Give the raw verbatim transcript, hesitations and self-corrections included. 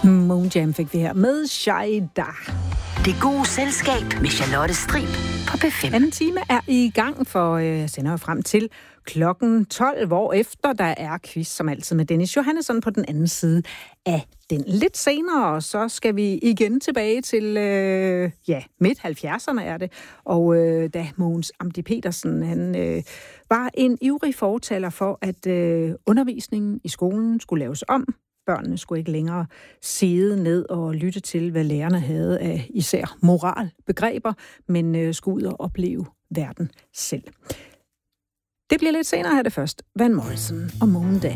Moonjam fik vi her med Shaida. Det gode selskab med Charlotte Strib på P fem. Anden time er i gang for øh, sender frem til klokken tolv, hvor efter der er quiz, som altid med Dennis Johannesson på den anden side af den. Lidt senere, så skal vi igen tilbage til, øh, ja, midt halvfjerdserne er det, og øh, da Mogens Amdi Petersen, han øh, var en ivrig fortaler for, at øh, undervisningen i skolen skulle laves om. Børnene skulle ikke længere sidde ned og lytte til, hvad lærerne havde af især moralbegreber, men øh, skulle ud og opleve verden selv. Det bliver lidt senere her det først. Van Morrison og Moon Day.